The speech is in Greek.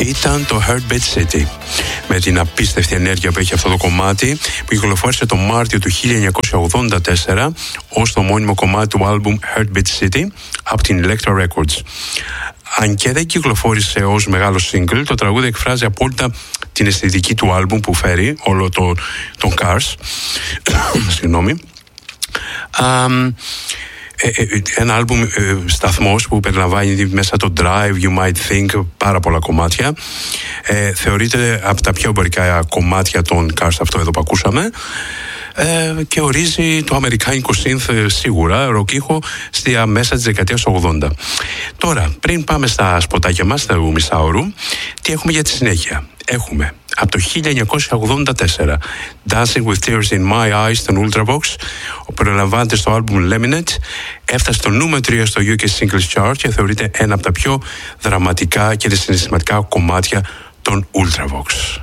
ήταν το Heartbeat City, με την απίστευτη ενέργεια που έχει αυτό το κομμάτι, που κυκλοφόρησε το Μάρτιο του 1984 ως το μόνιμο κομμάτι του άλμπουμ Heartbeat City από την Elektra Records. Αν και δεν κυκλοφόρησε ως μεγάλο single, το τραγούδι εκφράζει απόλυτα την αισθητική του άλμπουμ που φέρει, όλο τον Cars. Συγγνώμη. Ένα άλμπουμ σταθμός που περιλαμβάνει μέσα το Drive, You Might Think, πάρα πολλά κομμάτια. Θεωρείται από τα πιο εμπορικά κομμάτια των Cars, αυτό εδώ που ακούσαμε. Και ορίζει το αμερικάνικο synth σίγουρα, ροκίχο, στη μέσα της δεκαετίας 80. Τώρα, πριν πάμε στα σποτάκια μας, του μισάωρου, τι έχουμε για τη συνέχεια? Έχουμε από το 1984 Dancing with Tears in My Eyes των Ultravox, που περιλαμβάνεται στο άλμπουμ Lemonade, έφτασε στο νούμερο 3 στο UK Singles Chart και θεωρείται ένα από τα πιο δραματικά και συναισθηματικά κομμάτια των Ultravox.